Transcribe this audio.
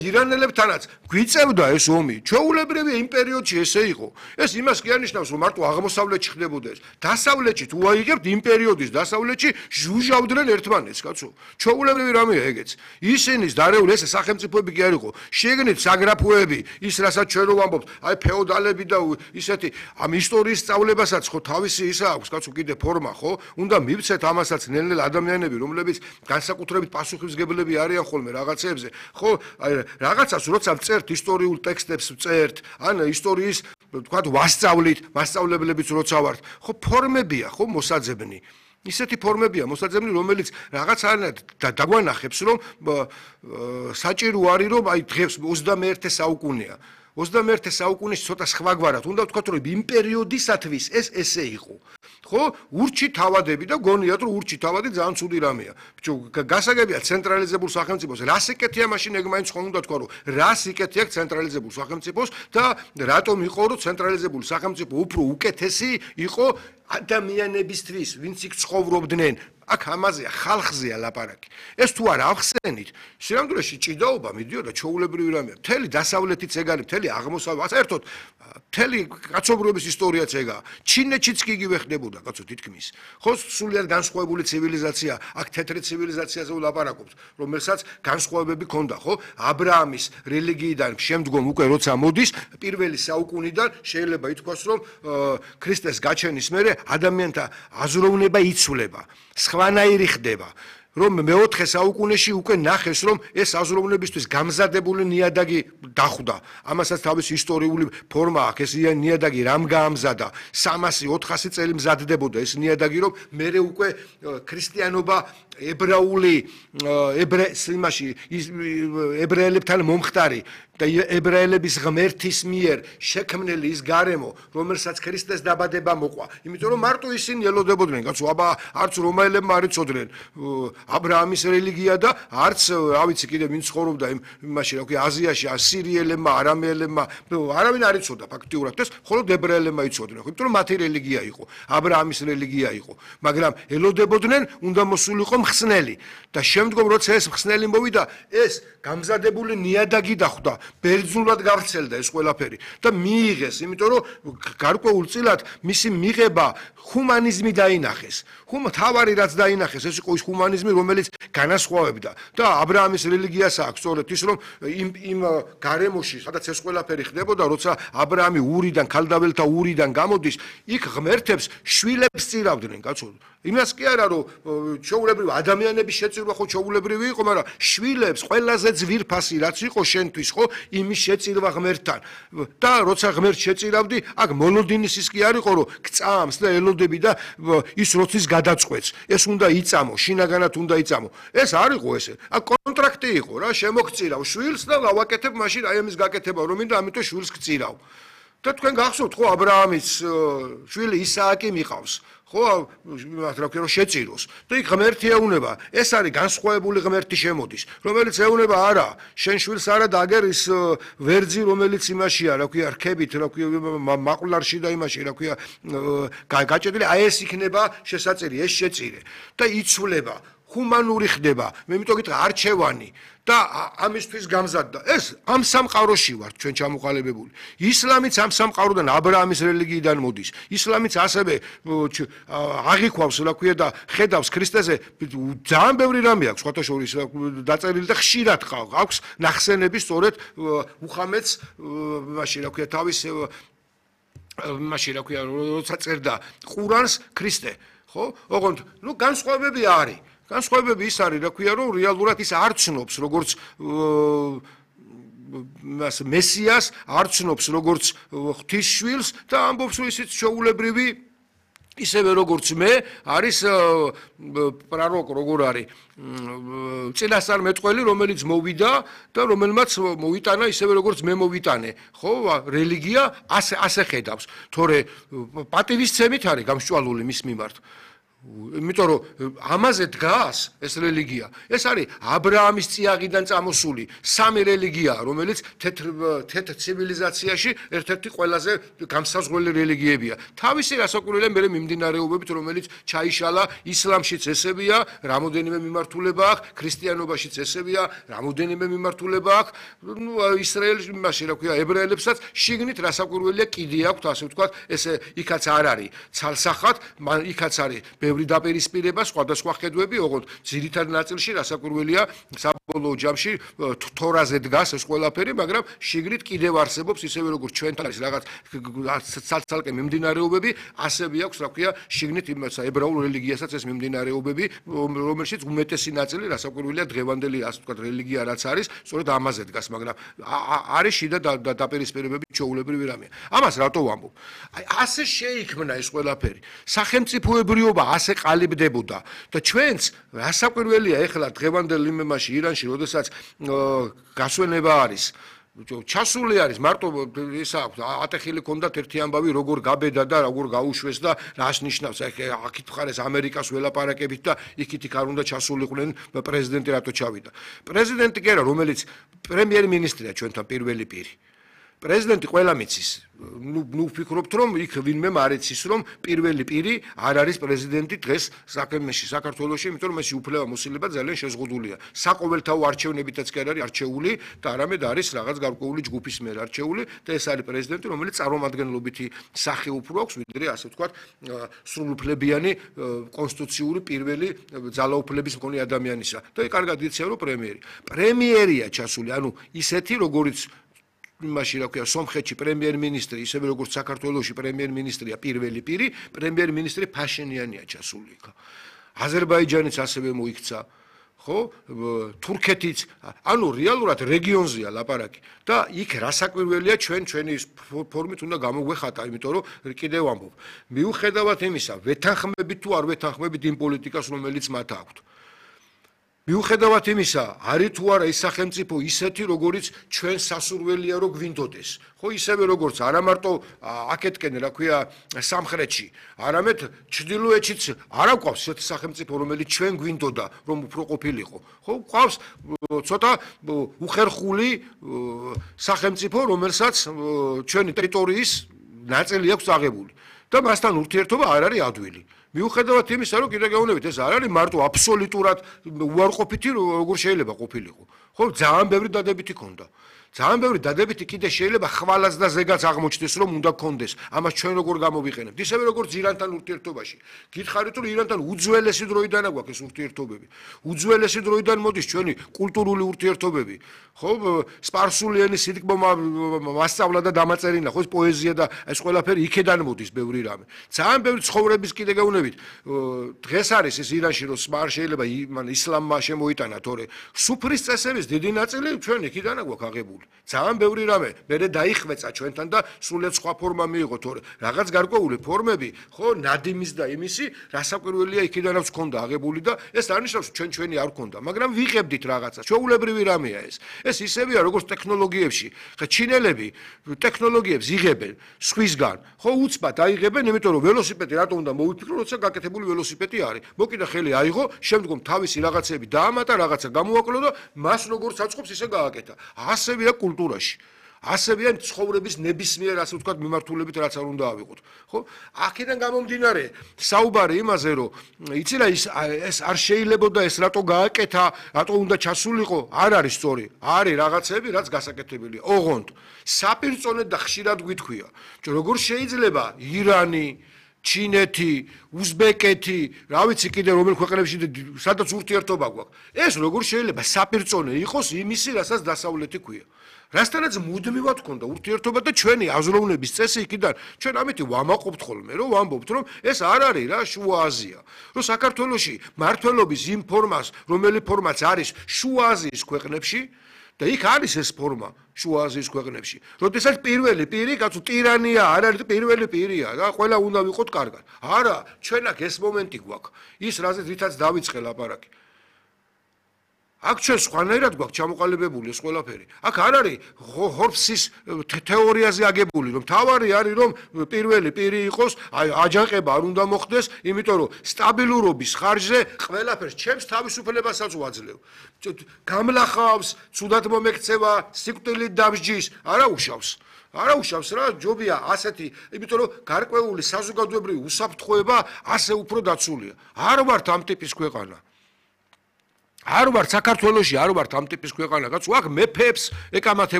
ირანელებთანაც გვიწევდა ეს ომი, ჩვეულებრივი იმ პერიოდში ესე იყო. ეს იმას კი არნიშნავს, რომ მარტო აღმოსავლეთში ხდებოდა ეს. დასავლეთში თუ აიღებთ იმ პერიოდის დასავლეთში ჟუჟავდნენ ერთმანეთს, კაცო. ჩვეულებრივი რამეა ეგეც. ისინის დარეული ეს სახელმწიფოები კი არ იყო. შეგნით საგრაფოები, ის რასაც ჩვენ რო ვამბობთ, აი ფეოდალები და ისეთი ამ ისტორიის სწავლებასაც ხო თავისი ისა აქვს, კაცო, კიდე ფორმა, ხო? უნდა მივცეთ ამასაც ნელ-ნელა ადამიანები, რომლებიც განსაკუთრებით პასუხისმგებლები არიან ხოლმე რაღაცეებზე, ხო? აი რაღაცას როცა ვწერთ ისტორიულ ტექსტებს ვწერთ, ან ისტორიის თქვათ ვასწავლით, მასწავლებლებიც როცა ვართ, ხო ფორმებია, ხო მოსაძებნი. ისეთი ფორმებია მოსაძებნი, რომელიც რაღაც არანაირად დაგვანახებს, რომ საჭირო არის, რომ აი დღეს 21 საუკუნეა. 21 საუკუნის ცოტა სხვაგვარად, უნდა ვთქვათ, რომ იმ პერიოდისათვის ეს ესე იყო. ხო, ურჩი თავადები და გონიათ, რომ ურჩი თავადი ძალიან ცუდი რამეა. გასაგებია ცენტრალიზებულ სახელმწიფოს. რას იკეთია მაშინ ეგ მაინც ხომ უნდა თქვა, რომ რას იკეთია ცენტრალიზებულ სახელმწიფოს და რატომ იყო, რომ ცენტრალიზებული სახელმწიფო უფრო უკეთესი იყო ადამიანებისთვის, ვინც იქ ცხოვრობდნენ. აქ ამაზეა, ხალხზეა ლაპარაკი. ეს თუ არ ავხსენით, სინამდვილეში ჭიდაობა მიდიოდა ჩვეულებრივი რამეა. მთელი დასავლეთიც ეგ არის, მთელი აღმოსავლეთ, საერთოდ მთელი კაცობრიობის ისტორიაც ეგაა. ჩინეთშიც კი იგივე ხდებოდა, კაცო, თითქმის. ხო, სულიად განსხვავებული ცივილიზაცია, აქ თეთრი ცივილიზაციაზე ვლაპარაკობთ, რომელსაც განსხვავებები ჰქონდა, ხო? აბრაამის რელიგიიდან შემდგომ უკვე როცა მოდის, პირველი საუკუნიდან შეიძლება ითქვას, რომ ქრისტეს გაჩენის მერე ადამიანთა აზროვნება იცვლება. სხვანაირი ხდება, რომ მეოთხე საუკუნეში უკვე ნახეს, რომ ეს აზროვნებისთვის გამზადებული ნიადაგი დახვდა. ამასაც თავისი ისტორიული ფორმა აქვს, ეს ნიადაგი რამ გაამზადა? 300-400 წელი მზადდებოდა ეს ნიადაგი, რომ მერე უკვე ქრისტიანობა ებრაული ებრაელებთან მომხდარი და ებრაელების ღმერთის მიერ შექმნილი ის გარემო, რომელსაც ქრისტეს დაბადება მოყვა. იმიტომ რომ მარტო ისინი ელოდებოდნენ, კაცო, აბა არც რომაელებმა არ იცოდნენ აბრაამის რელიგია და არც, რა ვიცი, კიდე ვინ ცხოვრობდა იმაში, რა ქვია, აზიაში, ასირიელებმა, არამეელებმა, არავინ არ იცოდა ფაქტიურად ეს, მხოლოდ ებრაელებმა იცოდნენ, იმიტომ რომ მათი რელიგია იყო, აბრაამის რელიგია იყო, მაგრამ ელოდებოდნენ, უნდა მოსულიყო მხსნელი და შემდგომ როცა ეს მხსნელი მოვიდა, ეს გამზადებული ნიადაგი დახვდა, ბერძნულად გავრცელდა ეს ყველაფერი და მიიღეს, იმიტომ რომ გარკვეულწილად მისი მიღება ჰუმანიზმი დაინახეს. თავარი რაც დაინახეს, ეს იყო ის ჰუმანიზმი, რომელიც განასხვავებდა და აბრაამის რელიგიას აქვს სწორედ ის, რომ იმ გარემოში, სადაც ეს ყველაფერი ხდებოდა, როცა აბრაამი ურიდან, ქალდაბელთა ურიდან გამოდის, იქ ღმერთებს შვილებს წირავდნენ, კაცო. იმას კი არა, რომ ჩვეულებრივი ადამიანების შეწირვა ხო ჩვეულებრივი იყო, მაგრამ შვილებს ყველაზე ძვირფასი რაც იყო შენთვის, ხო, იმის შეწირვა ღმერთთან. და როცა ღმერთს შეწირავდი, აქ მონოდინის ის კი არ იყო, რომ გწამს და ელოდები და ის როდის გადაწყვეტს. ეს უნდა იწამო, შინაგანად უნდა იწამო. ეს არ იყო ესე. აქ კონტრაქტი იყო რა, შემოგწირავ შვილს და ვაკეთებ მაშინ აი ამის გაკეთება, რომ მინდა ამიტომ შვილს გწირავ. და თქვენ გახსოვთ, ხო, აბრაამის შვილი ისააკი მიყავს. ხო, რა ქვია, რომ შეწიროს. და იქ ღმერთი ეუნება. ეს არის განსხვავებული ღმერთი შემოდის, რომელიც ეუნება არა, შენ შვილს არა და აგერ ის ვერძი, რომელიც იმაშია, რა ქვია, რქებით, რა ქვია, მაყვლარში და იმაში, რა ქვია, გაჭედილი, აი ეს იქნება შესაწირი, ეს შეწირე. და იცვლება, ჰუმანური ხდება. მე იმიტომ გითხრა არჩევანი. და ამისთვის გამზადდა. ეს ამ სამყაროში ვართ ჩვენ ჩამოყალიბებული. ისლამიც ამ სამყაროდან აბრაამის რელიგიიდან მოდის. ისლამიც ასევე აღიქვავს, რა ქვია, და ხედავს ქრისტეზე ძალიან ბევრი რამე აქვს, სხვათა შორის დაწერილი და ხშირად აქვს ნახსენები სწორედ მუჰამედს, მაშინ რა ქვია, თავის მაშინ რა ქვია, როცა წერდა ყურანს ქრისტე, ხო? ოღონდ, ნუ განსხვავებები არის. განსხვავებები ის არის, რა ქვია, რომ რეალურად ის არ ცნობს, როგორც მესიას, არ ცნობს, როგორც ღვთისშვილს და ამბობს, რომ ისიც ჩვეულებრივი ისევე როგორც მე, არის პრაროკ, როგორ არის წინასწარმეტყველი, რომელიც მოვიდა და რომელმაც მოვიტანა ისევე როგორც მე მოვიტანე. ხო, რელიგია ასე ხედავს, თორე პატივისცემით არის გამსჭვალული მის მიმართ. იმიტომ რომ ამაზე დგას ეს რელიგია. ეს არის აბრაამის წიაღიდან წამოსული სამი რელიგია, რომელიც თეთრ ცივილიზაციაში ერთ-ერთი ყველაზე გამსაზღვრელი რელიგიებია. თავისი რასაკვირველია მე მიმდინარეობებით, რომელიც ჩაიშალა ისლამშიც ესებია, რამოდენიმე მიმართულება აქვს, ქრისტიანობაშიც ესებია, რამოდენიმე მიმართულება აქვს. ისრაელში იმაში რა ქვია, ებრაელებსაც შიგნით რასაკვირველია კიდე აქვთ, ასე ვთქვათ, ეს იქაც არ არის ცალსახად, იქაც არის ბევრი დაპირისპირება, სხვადასხვა ხედვები, ოღონდ ძირითად ნაწილში რასაკვირველია საბოლოო ჯამში თორაზე დგას ეს ყველაფერი, მაგრამ შიგნით კიდევ არსებობს ისევე როგორც ჩვენთან არის რაღაც ცალკე მიმდინარეობები, ასევე აქვს რა ქვია შიგნით იმაცა ებრაულ რელიგიასაც ეს მიმდინარეობები, რომელშიც უმეტესი ნაწილი რასაკვირველია დღევანდელი ასე ვთქვათ რელიგია რაც არის, სწორედ ამაზე დგას, მაგრამ არის შიდა დაპირისპირებები ჩვეულებრივი რამეა. ამას რატო ვამბობ? აი ასე შეიქმნა ეს ყველაფერი. სახელმწიფოებრიობა ასე ყალიბდებოდა და ჩვენც რასაკვირველია ეხლა დღევანდელ იმაში ირანში, როდესაც გასვენება არის, ჩასული არის მარტო ის აქვს ატეხილი ქონდათ ერთი ამბავი როგორ გაბედა და როგორ გაუშვეს და რას ნიშნავს აქეთ მხარეს ამერიკას ველაპარაკებით და იქით იქ არ უნდა ჩასულიყვნენ პრეზიდენტი რატო ჩავიდა. პრეზიდენტი კი არა, რომელიც პრემიერ-მინისტრია ჩვენთან პირველი პირი. პრეზიდენტი ყველა მიცის. ნუ ვფიქრობთ რომ იქ ვინმე მარიცის რომ პირველი პირი არ არის პრეზიდენტი დღეს საქართველოში, იმიტომ რომ ეს უფლება მოსილება ძალიან შეზღუდულია. საყოველთაო არჩევნებითაც კი არ არის არჩეული და არამედ არის რაღაც გარკვეული ჯგუფის მიერ არჩეული და ეს არის პრეზიდენტი, რომელიც წარმომადგენლობითი სახე უფრო აქვს, ვიდრე ასე ვთქვათ, სრულუფლებიანი კონსტიტუციური პირველი ძალაუფლების მქონე ადამიანისა. და კარგად იციან რომ პრემიერია ჩასული, ანუ ისეთი როგორიც იმაში რა ქვია, სომხეთში პრემიერ-მინისტრი, ისევე როგორც საქართველოში პრემიერ-მინისტრია პირველი პირი, პრემიერ-მინისტრი ფაშინიანია ჩასული იქ. აზერბაიჯანიც ასევე მოიქცა, ხო? თურქეთიც, ანუ რეალურად რეგიონზეა ლაპარაკი და იქ რასაკვირველია ჩვენი ფორმით უნდა გამოგვეხატა, იმიტომ რომ კიდევ ვამბობ, მიუხედავად იმისა, ვეთანხმებით თუ არ ვეთანხმებით იმ პოლიტიკას, რომელიც მათ აქვთ. მიუხედავად იმისა, არის თუ არა ის სახელმწიფო ისეთი, როგორიც ჩვენ სასურველია რომ გვინდოდეს. ხო, ისევე როგორც არა მარტო აქეთკენ, რა ქვია, სამხრეთში, არამედ ჩრდილოეთშიც არა გვყავს ესეთი სახელმწიფო, რომელიც ჩვენ გვინდოდა, რომ უფრო ყოფილიყო. ხო, გვყავს ცოტა უხერხული სახელმწიფო, რომელსაც ჩვენი ტერიტორიის ნაწილი აქვს აღებული და მასთან ურთიერთობა არ არის ადვილი. მიუხედავად იმისა, რომ კიდე გეუბნებით, ეს არ არის მარტო აბსოლუტურად უარყოფითი, როგორ შეიძლება ყოფილიყო. ხო, ძალიან ბევრი დადებითი ქონდა. ძალიან ბევრი დადებითი კიდე შეიძლება ხვალაც და ზეგაც აღმოჩნდეს, რომ უნდა გქონდეს. ამას ჩვენ როგორ გამოვიყენებთ? ისევე როგორც ირანთან ურთიერთობაში. გითხარით, რომ ირანთან უძველესი დროიდან აქვს ეს ურთიერთობები. უძველესი დროიდან მოდის ჩვენი კულტურული ურთიერთობები. ხო, სპარსული ენის სიტკბომა მასწავლა და დამაწერინა, ხო, პოეზია და ეს ყველაფერი იქედან მოდის ბევრი რამე. ძალიან ბევრი ცხოვრების კიდე გეუბნებით. დღეს არის ეს ირანში, რომ შეიძლება ისლამმა შემოიტანა, თორე სუფრის წესების დიდი ნაწილი ჩვენ იქიდან აქვს აღებული. ძალიან ბევრი რამე მერე დაიხვეწა ჩვენთან და სრულიად სხვა ფორმა მიიღო, თორე რაღაც გარკვეული ფორმები, ხო, ნადიმის და იმისი რასაკვირველია იქიდან აქვს ქონდა აღებული და ეს არ ნიშნავს ჩვენი არ ქონდა, მაგრამ ვიღებდით რაღაცა. ჩვეულებრივი რამეა ეს. ეს ისევია როგორც ტექნოლოგიებში. ხა ჩინელები ტექნოლოგიებს იღებენ სხვისგან. ხო, უცბად აიღებენ, იმიტომ რომ ველოსიპედი რატომ უნდა მოვიფიქრო, როცა გაკეთებული ველოსიპედი არის. მოკიდა ხელი აიღო, შემდგომ თავისი რაღაცები დაამატა, რაღაცა გამოაკლო და მას როგორც აწყობს, ისე გააკეთა. ასევია კულტურაში. ასევია ცხოვრების ნებისმიერ ასე ვთქვათ მიმართულებით რაც არ უნდა ავიღოთ. ხო? აქედან გამომდინარე, საუბარი იმაზე, რომ იცი რა ეს არ შეიძლებოდა ეს რატო გააკეთა, რატო უნდა ჩასულიყო, არ არის სწორი. არის რაღაცები, რაც გასაკეთებელია. ოღონდ საპირწონედ და ხშირად გვითქვია, როგორ შეიძლება ირანი, ჩინეთი, უზბეკეთი, რა ვიცი კიდე რომელ ქვეყნებში სადაც ურთიერთობა გვაქვს. ეს როგორ შეიძლება საპირწონე იყოს იმისი, რასაც დასავლეთი ქვია. რასთანაც მუდმივად ქონდა ურთიერთობა და ჩვენი აზროვნების წესი იქიდან ჩვენ ამით ვამაყობთ ხოლმე, რომ ვამბობთ, რომ ეს არ არის რა შუა აზია. რომ საქართველოში მართლობის იმ ფორმას, რომელი ფორმაც არის შუა აზიის ქვეყნებში და იქ არის ეს ფორმა შუა აზიის ქვეყნებში. როდესაც პირველი პირი, კაცო, ტირანია არ არის პირველი პირია და ყველა უნდა ვიყოთ კარგად. არა, ჩვენ აქ ეს მომენტი გვაქვს. ის რაზეც რითაც დავიწყე ლაპარაკი. აქ ჩვენ სხვანაირად გვაქვს ჩამოყალიბებული ეს ყველაფერი. აქ არ არის ჰორფსის თეორიაზე აგებული, რომ თავარი არის რომ პირველი პირი იყოს, აი აჯანყება არ უნდა მოხდეს, იმიტომ რომ სტაბილურობის ხარჯზე ყველაფერს ჩემს თავისუფლებასაც ვაძლევ. გამლახავს, ცუდად მომექცევა, სიკვდილით დამსჯის, არა უშავს რა, ჯობია ასეთი, იმიტომ რომ გარკვეული საზოგადოებრივი უსაფრთხოება ასე უფრო დაცულია. არ ვართ ამ ტიპის ქვეყანა. არ ვართ საქართველოში, არ ვართ ამ ტიპის ქვეყანა, კაცო, აქ მეფეებს ეკამათებენ